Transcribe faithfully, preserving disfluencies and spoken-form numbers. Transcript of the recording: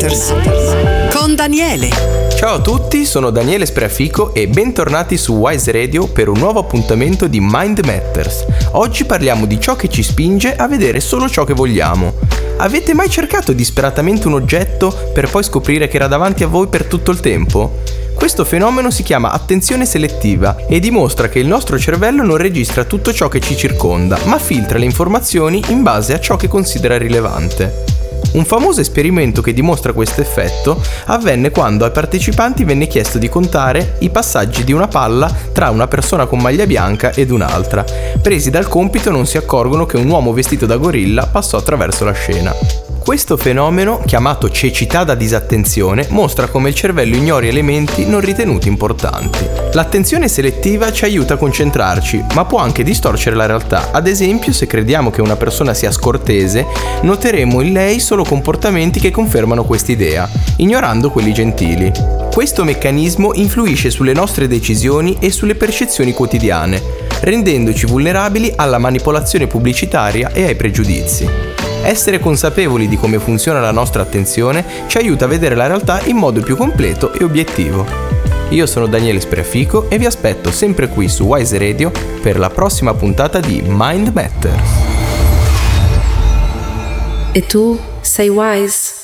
Matters con Daniele. Ciao a tutti, sono Daniele Spreafico e bentornati su Wise Radio per un nuovo appuntamento di Mind Matters. Oggi parliamo di ciò che ci spinge a vedere solo ciò che vogliamo. Avete mai cercato disperatamente un oggetto per poi scoprire che era davanti a voi per tutto il tempo? Questo fenomeno si chiama attenzione selettiva e dimostra che il nostro cervello non registra tutto ciò che ci circonda, ma filtra le informazioni in base a ciò che considera rilevante. Un famoso esperimento che dimostra questo effetto avvenne quando ai partecipanti venne chiesto di contare i passaggi di una palla tra una persona con maglia bianca ed un'altra. Presi dal compito non si accorgono che un uomo vestito da gorilla passò attraverso la scena. Questo fenomeno, chiamato cecità da disattenzione, mostra come il cervello ignori elementi non ritenuti importanti. L'attenzione selettiva ci aiuta a concentrarci, ma può anche distorcere la realtà. Ad esempio, se crediamo che una persona sia scortese, noteremo in lei solo comportamenti che confermano quest'idea, ignorando quelli gentili. Questo meccanismo influisce sulle nostre decisioni e sulle percezioni quotidiane, rendendoci vulnerabili alla manipolazione pubblicitaria e ai pregiudizi. Essere consapevoli di come funziona la nostra attenzione ci aiuta a vedere la realtà in modo più completo e obiettivo. Io sono Daniele Spreafico e vi aspetto sempre qui su Wise Radio per la prossima puntata di Mind Matters. E tu sei wise?